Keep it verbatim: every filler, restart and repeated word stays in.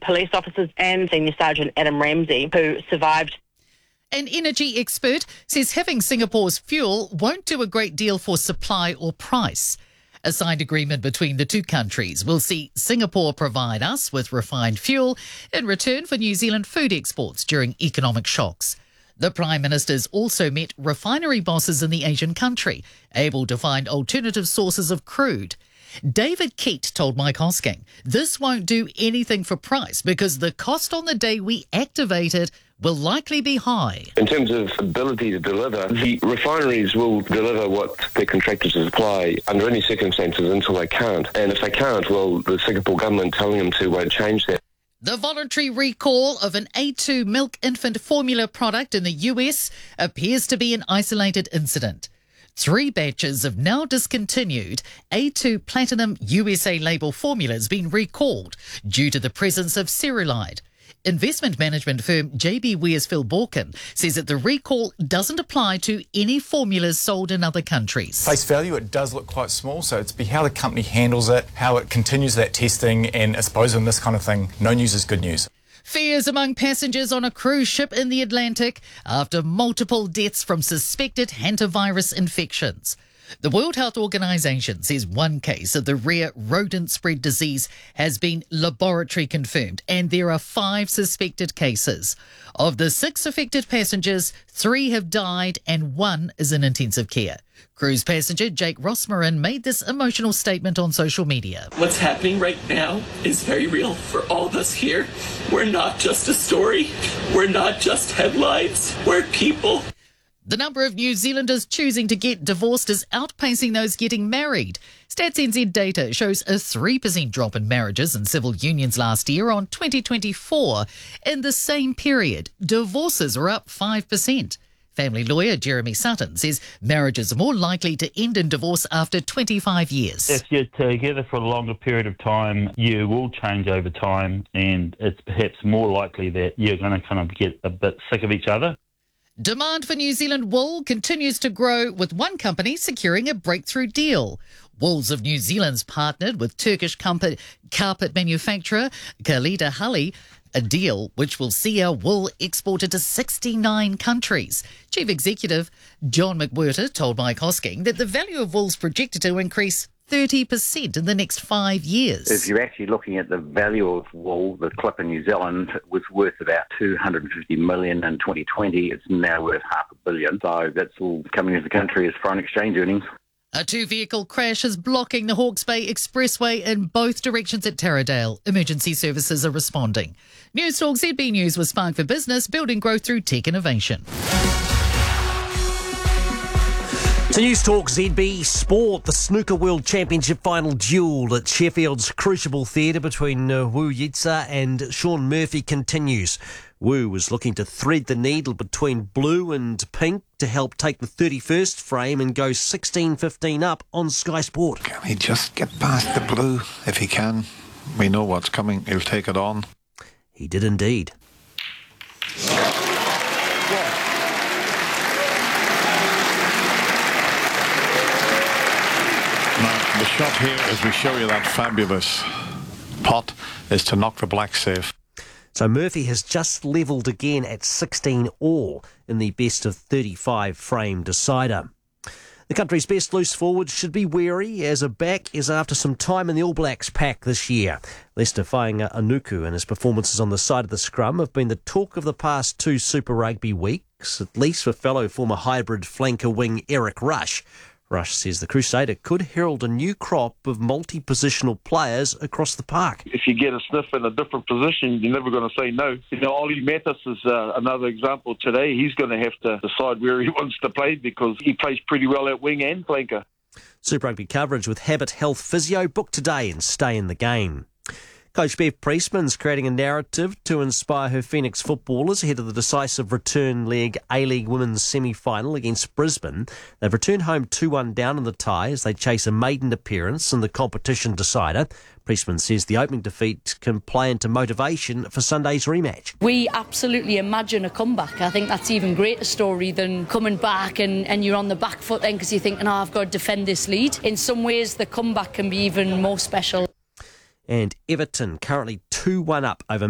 police officers and Senior Sergeant Adam Ramsey, who survived. An energy expert says having Singapore's fuel won't do a great deal for supply or price. A signed agreement between the two countries will see Singapore provide us with refined fuel in return for New Zealand food exports during economic shocks. The Prime Minister's also met refinery bosses in the Asian country, able to find alternative sources of crude. David Keat told Mike Hosking this won't do anything for price because the cost on the day we activate it will likely be high. In terms of ability to deliver, the refineries will deliver what they're contracted to supply under any circumstances until they can't. And if they can't, well, the Singapore government telling them to won't change that. The voluntary recall of an A two milk infant formula product in the U S appears to be an isolated incident. Three batches of now discontinued A two Platinum U S A label formulas been recalled due to the presence of cerulide. Investment management firm J B Weir's Phil Borkin says that the recall doesn't apply to any formulas sold in other countries. Face value, it does look quite small, so it's be how the company handles it, how it continues that testing, and I suppose in this kind of thing, no news is good news. Fears among passengers on a cruise ship in the Atlantic after multiple deaths from suspected hantavirus infections. The World Health Organization says one case of the rare rodent spread disease has been laboratory confirmed, and there are five suspected cases. Of the six affected passengers, three have died and one is in intensive care. Cruise passenger Jake Rossmarin made this emotional statement on social media. What's happening right now is very real for all of us here. We're not just a story. We're not just headlines. We're people. The number of New Zealanders choosing to get divorced is outpacing those getting married. Stats N Z data shows a three percent drop in marriages and civil unions last year on twenty twenty-four. In the same period, divorces are up five percent. Family lawyer Jeremy Sutton says marriages are more likely to end in divorce after twenty-five years. If you're together for a longer period of time, you will change over time, and it's perhaps more likely that you're going to kind of get a bit sick of each other. Demand for New Zealand wool continues to grow, with one company securing a breakthrough deal. Wools of New Zealand's partnered with Turkish carpet, carpet manufacturer Khalida Hali, a deal which will see our wool exported to sixty-nine countries. Chief Executive John McWhirter told Mike Hosking that the value of wool is projected to increase thirty percent in the next five years. If you're actually looking at the value of wool, the clip in New Zealand was worth about two hundred fifty million in twenty twenty. It's now worth half a billion. So that's all coming into the country as foreign exchange earnings. A two-vehicle crash is blocking the Hawke's Bay Expressway in both directions at Taradale. Emergency services are responding. News Talk Z B News was Spark for Business, building growth through tech innovation. To News Talk Z B Sport, the Snooker World Championship final duel at Sheffield's Crucible Theatre between uh, Wu Yitsa and Sean Murphy continues. Wu was looking to thread the needle between blue and pink to help take the thirty-first frame and go sixteen fifteen up on Sky Sport. Can he just get past the blue if he can? We know what's coming. He'll take it on. He did indeed. Now, the shot here, as we show you that fabulous pot, is to knock the black safe. So Murphy has just levelled again at sixteen all in the best of thirty-five frame decider. The country's best loose forward should be wary, as a back is after some time in the All Blacks pack this year. Leicester Fainga Anuku and his performances on the side of the scrum have been the talk of the past two Super Rugby weeks, at least for fellow former hybrid flanker wing Eric Rush. Rush says the Crusader could herald a new crop of multi-positional players across the park. If you get a sniff in a different position, you're never going to say no. You know, Ollie Mathis is uh, another example today. He's going to have to decide where he wants to play because he plays pretty well at wing and flanker. Super Rugby coverage with Habit Health Physio booked today and stay in the game. Coach Bev Priestman's creating a narrative to inspire her Phoenix footballers ahead of the decisive return leg A-League women's semi-final against Brisbane. They've returned home two one down in the tie as they chase a maiden appearance in the competition decider. Priestman says the opening defeat can play into motivation for Sunday's rematch. We absolutely imagine a comeback. I think that's even greater story than coming back and, and you're on the back foot then because you're thinking, oh, I've got to defend this lead. In some ways, the comeback can be even more special. And Everton currently two one up over